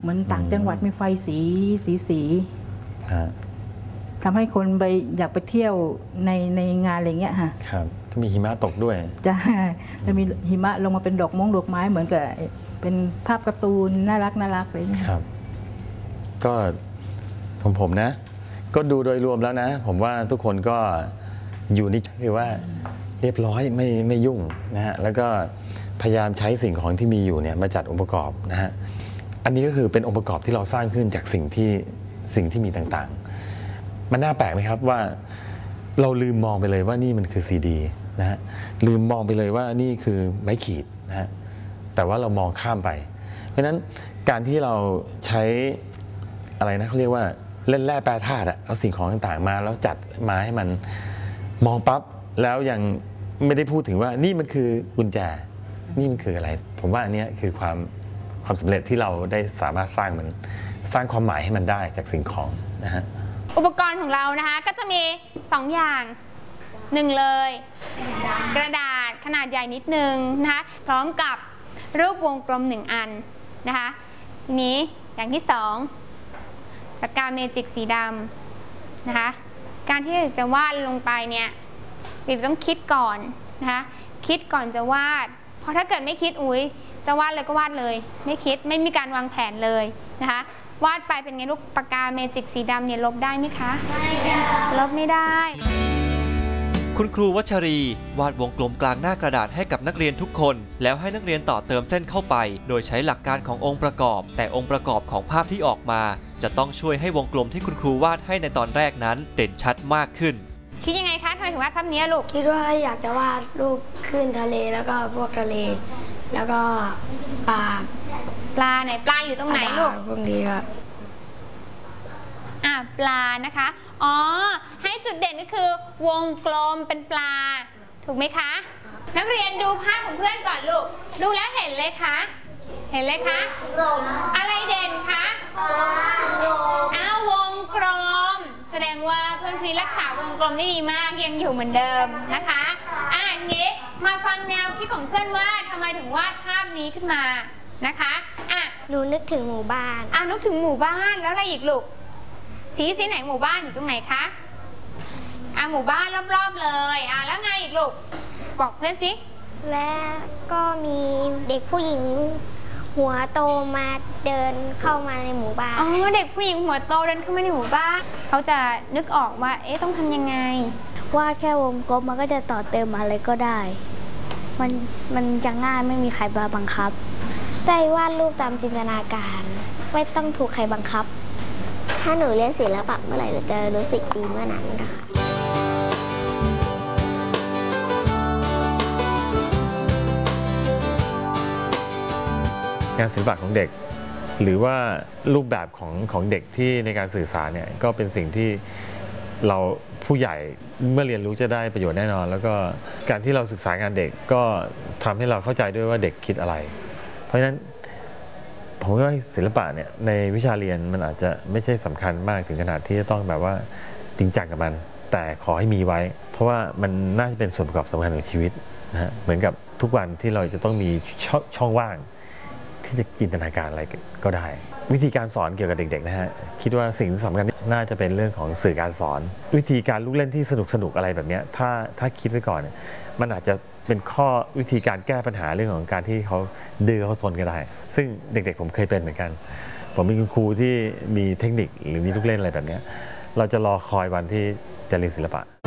เหมือนต่างจังหวัดมีไฟสีทำให้คนไปอยากไปเที่ยวในงานอะไรเงี้ยฮะครับก็มีหิมะตกด้วยจะมีหิมะลงมาเป็นดอกไม้เหมือนกับเป็นภาพการ์ตูนน่ารักอะไรอย่างเงี้ยครับก็ของผมนะก็ดูโดยรวมแล้วนะผมว่าทุกคนก็อยู่นี่คือว่าเรียบร้อยไม่ยุ่งนะฮะแล้วก็พยายามใช้สิ่งของที่มีอยู่เนี่ยมาจัดองค์ประกอบนะฮะอันนี้ก็คือเป็นองค์ประกอบที่เราสร้างขึ้นจากสิ่งที่มีต่างๆมันน่าแปลกไหมครับว่าเราลืมมองไปเลยว่านี่มันคือซีดีนะฮะลืมมองไปเลยว่านี่คือไม้ขีดนะฮะแต่ว่าเรามองข้ามไปเพราะฉะนั้นการที่เราใช้อะไรนะเขาเรียกว่าเล่นแร่แปรธาตุเอาสิ่งของต่างๆมาแล้วจัดมาให้มันมองปั๊บแล้วยังไม่ได้พูดถึงว่านี่มันคือกุญแจนี่มันคืออะไรผมว่าอันนี้คือความสำเร็จที่เราได้สามารถสร้างความหมายให้มันได้จากสิ่งของนะฮะอุปกรณ์ของเรานะคะก็จะมี2อย่าง1เลยกระดาษขนาดใหญ่นิดนึงนะคะพร้อมกับรูปวงกลม1อันนะคะทีนี้อย่างที่2ปากกาเมจิกสีดำนะคะการที่จะวาดลงไปเนี่ยเราต้องคิดก่อนนะคะคิดก่อนจะวาดเพราะถ้าเกิดไม่คิดจะวาดเลยก็วาดเลยไม่คิดไม่มีการวางแผนเลยนะคะวาดไปเป็นไงลูกปากกาเมจิกสีดำเนี่ยลบได้ไหมคะไม่ได้ลบไม่ได้คุณครูวัชรีวาดวงกลมกลางหน้ากระดาษให้กับนักเรียนทุกคนแล้วให้นักเรียนต่อเติมเส้นเข้าไปโดยใช้หลักการขององค์ประกอบแต่องค์ประกอบของภาพที่ออกมาจะต้องช่วยให้วงกลมที่คุณครูวาดให้ในตอนแรกนั้นเด่นชัดมากขึ้นคิดยังไงคะทำไมถึงวาดภาพนี้ลูกคิดว่าอยากจะวาดรูปขึ้นทะเลแล้วก็พวกทะเลแล้วก็ปลาไหนปลาอยู่ตรงไหนลูกพวกนี้ครับปลานะคะให้จุดเด่นก็คือวงกลมเป็นปลาถูกไหมคะนักเรียนดูภาพของเพื่อนก่อนลูกดูแล้วเห็นเลยคะอะไรเด่นคะวงกลมแสดงว่าเพื่อนพี่รักษาวงกลมได้ดีมากยังอยู่เหมือนเดิมนะคะนี้มาฟังแนวคิดของเพื่อนว่าทำไมถึงวาดภาพนี้ขึ้นมานะคะหนูนึกถึงหมู่บ้านนึกถึงหมู่บ้านแล้วอะไรอีกลูกสีไหนหมู่บ้านอยู่ตรงไหนคะหมู่บ้านรอบๆเลยแล้วไงอีกลูกบอกเพื่อนสิและก็มีเด็กผู้หญิงหัวโตมาเดินเข้ามาในหมู่บ้านเด็กผู้หญิงหัวโตเดินเข้ามาในหมู่บ้านเขาจะนึกออกว่าต้องทำยังไงวาดแค่วงกลมมันก็จะต่อเติมอะไรก็ได้มันจะง่ายไม่มีใครบังคับใจวาดรูปตามจินตนาการไม่ต้องถูกใครบังคับถ้าหนูเรียนศิลปะเมื่อไหร่หนูจะรู้สึกดีเมื่อนั้นนะคะงานศิลปะของเด็กหรือว่ารูปแบบของเด็กที่ในการสื่อสารเนี่ยก็เป็นสิ่งที่เราผู้ใหญ่เมื่อเรียนรู้จะได้ประโยชน์แน่นอนแล้วก็การที่เราศึกษางานเด็กก็ทำให้เราเข้าใจด้วยว่าเด็กคิดอะไรเพราะฉะนั้นผมว่าศิลปะเนี่ยในวิชาเรียนมันอาจจะไม่ใช่สำคัญมากถึงขนาดที่จะต้องแบบว่าจริงจังกับมันแต่ขอให้มีไว้เพราะว่ามันน่าจะเป็นส่วนประกอบสำคัญของชีวิตนะฮะเหมือนกับทุกวันที่เราจะต้องมีช่องว่างที่จะจินตนาการอะไรก็ได้วิธีการสอนเกี่ยวกับเด็กๆนะฮะคิดว่าสิ่งที่สำคัญน่าจะเป็นเรื่องของสื่อการสอนวิธีการลูกเล่นที่สนุกอะไรแบบนี้ถ้าคิดไว้ก่อนเนี่ยมันอาจจะเป็นข้อวิธีการแก้ปัญหาเรื่องของการที่เขาดื้อเขาซนก็ได้ซึ่งเด็กๆผมเคยเป็นเหมือนกันผมมีคุณครูที่มีเทคนิคหรือมีลูกเล่นอะไรแบบนี้เราจะรอคอยวันที่จะเรียนศิลปะ